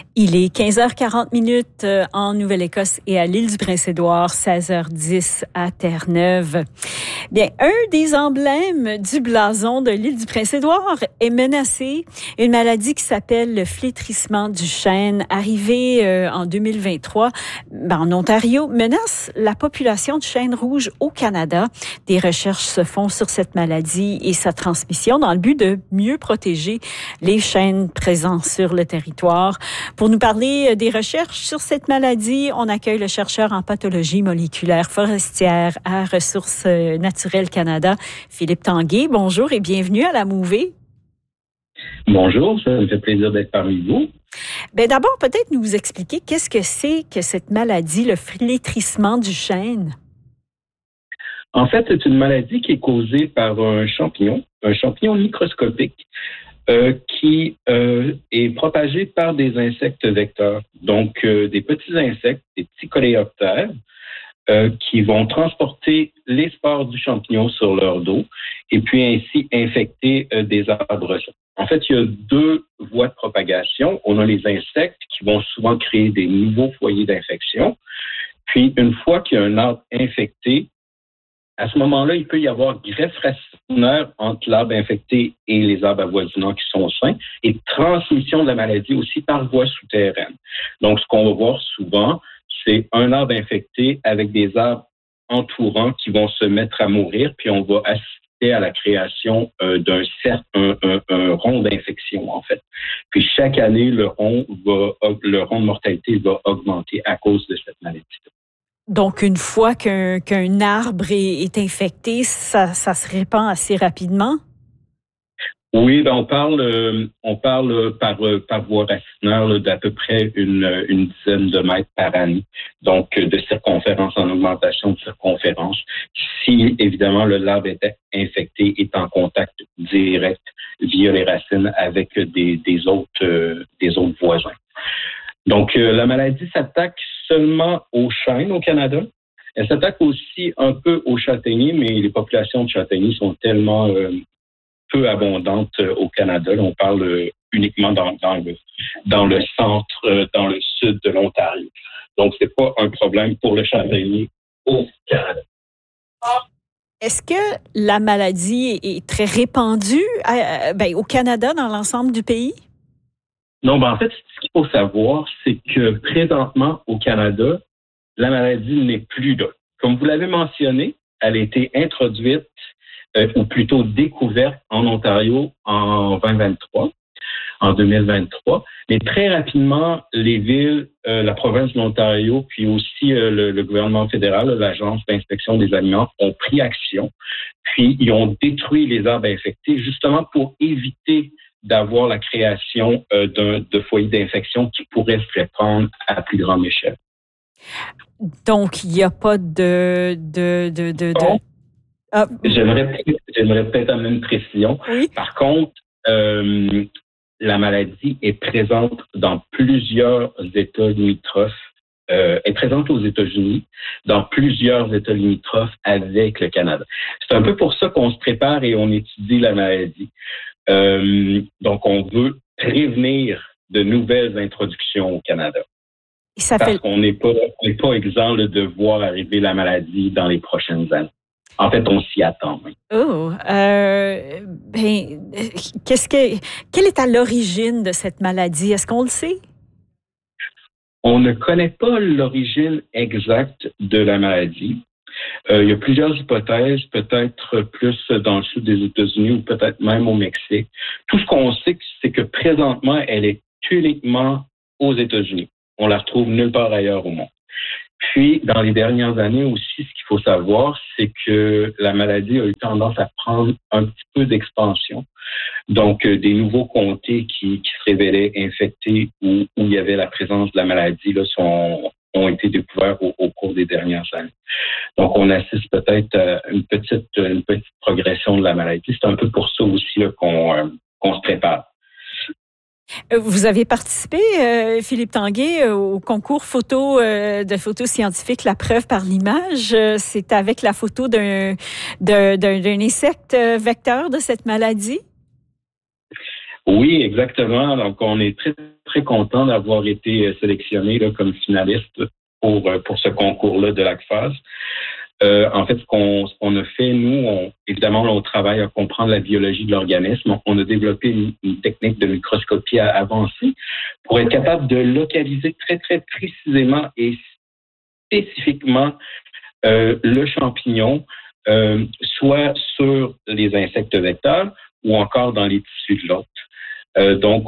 Il est 15h40 en Nouvelle-Écosse et à l'île du Prince-Édouard, 16h10 à Terre-Neuve. Bien, un des emblèmes du blason de l'île du Prince-Édouard est menacé. Une maladie qui s'appelle le flétrissement du chêne, arrivée en 2023 en Ontario, menace la population du chêne rouge au Canada. Des recherches se font sur cette maladie et sa transmission dans le but de mieux protéger les chênes présents sur le territoire. Pour nous parler des recherches sur cette maladie, on accueille le chercheur en pathologie moléculaire forestière à Ressources naturelles Canada, Philippe Tanguay. Bonjour et bienvenue à la Mouvée. Bonjour, ça me fait plaisir d'être parmi vous. Bien, d'abord, peut-être nous expliquer qu'est-ce que c'est que cette maladie, le flétrissement du chêne? En fait, c'est une maladie qui est causée par un champignon microscopique qui est propagé par des insectes vecteurs. Donc, des petits insectes, des petits coléoptères, qui vont transporter les spores du champignon sur leur dos et puis ainsi infecter des arbres. En fait, il y a deux voies de propagation. On a les insectes qui vont souvent créer des nouveaux foyers d'infection. Puis, une fois qu'il y a un arbre infecté, à ce moment-là, il peut y avoir greffe racinaire entre l'arbre infecté et les arbres avoisinants qui sont sains et transmission de la maladie aussi par voie souterraine. Donc, ce qu'on va voir souvent, c'est un arbre infecté avec des arbres entourants qui vont se mettre à mourir, puis on va assister à la création d'un rond d'infection, en fait. Puis chaque année, le rond de mortalité va augmenter à cause de cette maladie. Donc, une fois qu'un arbre est infecté, ça se répand assez rapidement? Oui, on parle par voie racinaire d'à peu près une dizaine de mètres par année. Donc, de circonférence en augmentation de circonférence. Si, évidemment, l'arbre était infecté, est en contact direct via les racines avec des autres voisins. Donc, la maladie s'attaque seulement aux chênes au Canada. Elle s'attaque aussi un peu aux châtaigniers, mais les populations de châtaigniers sont tellement peu abondantes au Canada. Là, on parle uniquement dans le centre, dans le sud de l'Ontario. Donc, c'est pas un problème pour le châtaignier au Canada. Est-ce que la maladie est très répandue au Canada, dans l'ensemble du pays? Non, en fait, ce qu'il faut savoir, c'est que présentement, au Canada, la maladie n'est plus là. Comme vous l'avez mentionné, elle a été introduite, ou plutôt découverte en Ontario en 2023. Mais très rapidement, les villes, la province de l'Ontario, puis aussi le gouvernement fédéral, l'Agence d'inspection des aliments, ont pris action. Puis, ils ont détruit les arbres infectés justement pour éviter d'avoir la création de foyers d'infection qui pourraient se répandre à plus grande échelle. Donc, il n'y a pas de... J'aimerais peut-être amener une précision. Oui. Par contre, la maladie est présente dans plusieurs États limitrophes. Est présente aux États-Unis, dans plusieurs États limitrophes avec le Canada. C'est un peu pour ça qu'on se prépare et on étudie la maladie. Donc, on veut prévenir de nouvelles introductions au Canada. Parce qu'on n'est pas exempt de voir arriver la maladie dans les prochaines années. En fait, on s'y attend. Oui. Quelle est à l'origine de cette maladie? Est-ce qu'on le sait? On ne connaît pas l'origine exacte de la maladie. Il y a plusieurs hypothèses, peut-être plus dans le sud des États-Unis ou peut-être même au Mexique. Tout ce qu'on sait, c'est que présentement, elle est uniquement aux États-Unis. On la retrouve nulle part ailleurs au monde. Puis, dans les dernières années aussi, ce qu'il faut savoir, c'est que la maladie a eu tendance à prendre un petit peu d'expansion. Donc, des nouveaux comtés qui se révélaient infectés ou où il y avait la présence de la maladie là, ont été découverts au cours des dernières années. Donc, on assiste peut-être à une petite progression de la maladie. C'est un peu pour ça aussi là, qu'on se prépare. Vous avez participé, Philippe Tanguay, au concours de photos scientifiques La preuve par l'image. C'est avec la photo d'un insecte vecteur de cette maladie? Oui, exactement. Donc, on est très, très content d'avoir été sélectionné là, comme finaliste pour ce concours-là de l'ACFAS. En fait, ce qu'on a fait, nous, évidemment, on travaille à comprendre la biologie de l'organisme. On a développé une technique de microscopie avancée pour être capable de localiser très, très précisément et spécifiquement le champignon, soit sur les insectes vecteurs ou encore dans les tissus de l'hôte. Donc,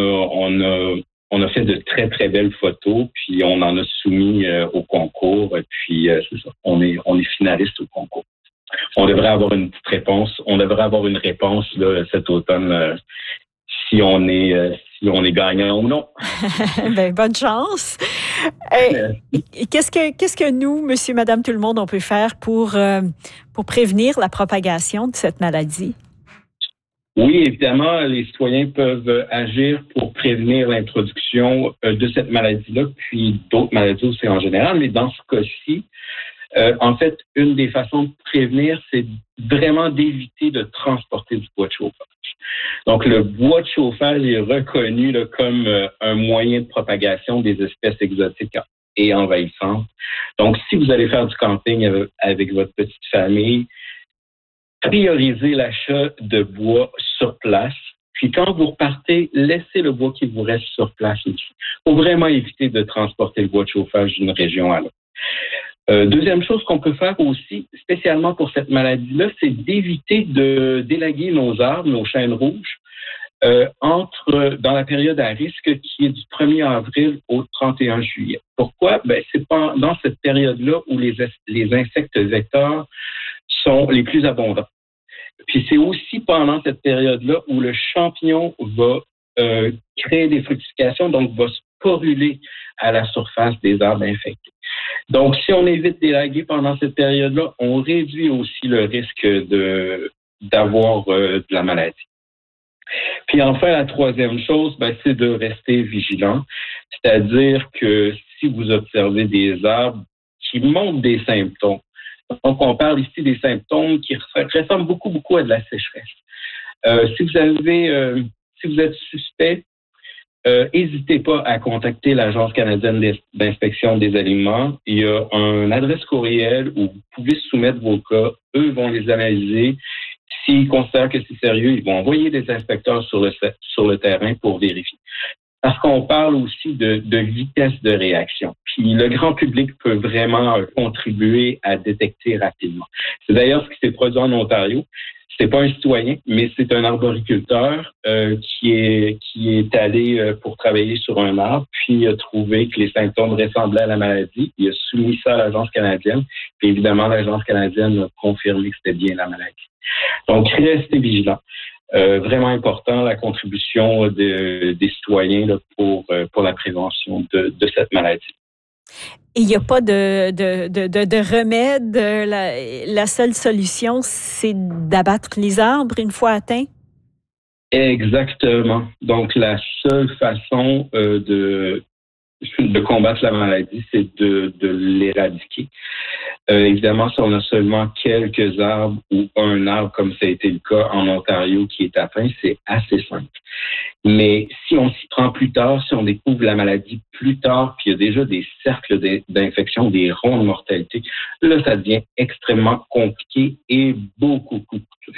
on a fait de très, très belles photos, puis on en a soumis au concours, puis c'est ça, on est finaliste au concours. On devrait avoir une petite réponse, on devrait avoir une réponse là, cet automne si on est gagnant ou non. Ben, bonne chance. Qu'est-ce que nous, monsieur, madame, tout le monde, on peut faire pour prévenir la propagation de cette maladie? Oui, évidemment, les citoyens peuvent agir pour prévenir l'introduction de cette maladie-là, puis d'autres maladies aussi en général. Mais dans ce cas-ci, en fait, une des façons de prévenir, c'est vraiment d'éviter de transporter du bois de chauffage. Donc, le bois de chauffage est reconnu là, comme un moyen de propagation des espèces exotiques et envahissantes. Donc, si vous allez faire du camping avec votre petite famille, priorisez l'achat de bois sur place. Puis quand vous repartez, laissez le bois qui vous reste sur place aussi. Il faut vraiment éviter de transporter le bois de chauffage d'une région à l'autre. Deuxième chose qu'on peut faire aussi, spécialement pour cette maladie-là, c'est d'éviter de délaguer nos arbres, nos chênes rouges, dans la période à risque qui est du 1er avril au 31 juillet. Pourquoi? Ben, c'est dans cette période-là où les insectes vecteurs sont les plus abondants. Puis c'est aussi pendant cette période-là où le champignon va créer des fructifications, donc va sporuler à la surface des arbres infectés. Donc, si on évite d'élaguer pendant cette période-là, on réduit aussi le risque d'avoir de la maladie. Puis enfin, la troisième chose, ben, c'est de rester vigilant. C'est-à-dire que si vous observez des arbres qui montrent des symptômes, donc on parle ici des symptômes qui ressemblent beaucoup, beaucoup à de la sécheresse. Si vous êtes suspect, n'hésitez pas à contacter l'Agence canadienne d'inspection des aliments. Il y a une adresse courriel où vous pouvez soumettre vos cas. Eux vont les analyser. S'ils considèrent que c'est sérieux, ils vont envoyer des inspecteurs sur le terrain pour vérifier. Parce qu'on parle aussi de vitesse de réaction. Puis le grand public peut vraiment contribuer à détecter rapidement. C'est d'ailleurs ce qui s'est produit en Ontario. C'est pas un citoyen, mais c'est un arboriculteur qui est allé pour travailler sur un arbre, puis il a trouvé que les symptômes ressemblaient à la maladie. Il a soumis ça à l'Agence canadienne, puis évidemment, l'Agence canadienne a confirmé que c'était bien la maladie. Donc, restez vigilants. Vraiment important, la contribution des citoyens là, pour la prévention de cette maladie. Et il n'y a pas de remède. La seule solution, c'est d'abattre les arbres une fois atteints? Exactement. Donc, la seule façon de combattre la maladie, c'est de l'éradiquer. Évidemment, si on a seulement quelques arbres ou un arbre, comme ça a été le cas en Ontario, qui est atteint, c'est assez simple. Mais si on s'y prend plus tard, si on découvre la maladie plus tard, puis il y a déjà des cercles d'infection, des ronds de mortalité, là, ça devient extrêmement compliqué et beaucoup coûteux.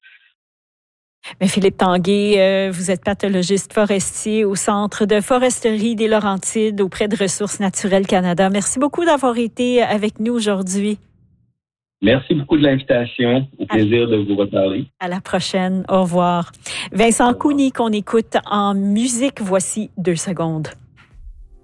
Mais Philippe Tanguay, vous êtes pathologiste forestier au Centre de foresterie des Laurentides auprès de Ressources naturelles Canada. Merci beaucoup d'avoir été avec nous aujourd'hui. Merci beaucoup de l'invitation. Au plaisir de vous reparler. À la prochaine. Au revoir. Vincent Cooney qu'on écoute en musique. Voici 2 secondes.